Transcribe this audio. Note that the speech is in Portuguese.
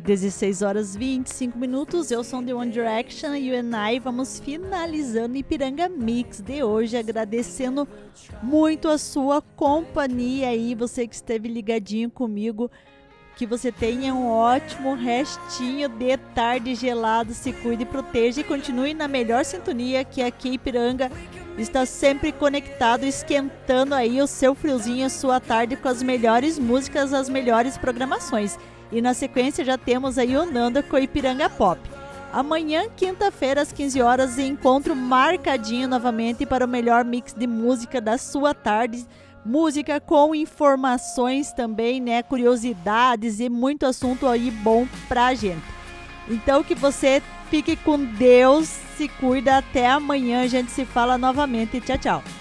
16 horas 25 minutos, eu sou The One Direction e o I vamos finalizando o Ipiranga Mix de hoje, agradecendo muito a sua companhia aí, você que esteve ligadinho comigo, que você tenha um ótimo restinho de tarde gelado, se cuide, proteja e continue na melhor sintonia, que aqui Ipiranga está sempre conectado, esquentando aí o seu friozinho, a sua tarde com as melhores músicas, as melhores programações. E na sequência já temos aí o Nanda com Ipiranga Pop. Amanhã, quinta-feira, às 15 horas, encontro marcadinho novamente para o melhor mix de música da sua tarde. Música com informações também, né? Curiosidades e muito assunto aí bom pra gente. Então que você fique com Deus, se cuida, até amanhã, a gente se fala novamente. Tchau, tchau.